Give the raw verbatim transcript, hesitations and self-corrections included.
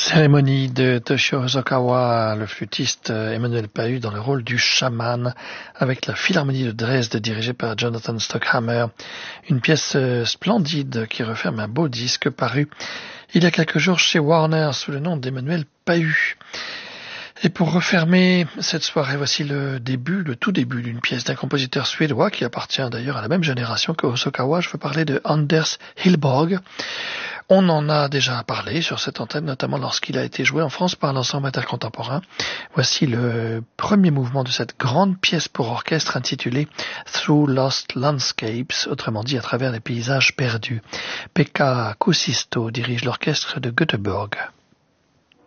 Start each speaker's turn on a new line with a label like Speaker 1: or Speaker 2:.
Speaker 1: Cérémonie de Toshio Hosokawa, le flûtiste Emmanuel Pahud dans le rôle du chaman, avec la Philharmonie de Dresde dirigée par Jonathan Stockhammer. Une pièce splendide qui referme un beau disque paru il y a quelques jours chez Warner sous le nom d'Emmanuel Pahud. Et pour refermer cette soirée, voici le début, le tout début d'une pièce d'un compositeur suédois qui appartient d'ailleurs à la même génération que Hosokawa. Je veux parler de Anders Hillborg. On en a déjà parlé sur cette antenne, notamment lorsqu'il a été joué en France par l'ensemble intercontemporain. Voici le premier mouvement de cette grande pièce pour orchestre intitulée Through Lost Landscapes, autrement dit à travers les paysages perdus. Pekka Kuusisto dirige l'orchestre de Göteborg.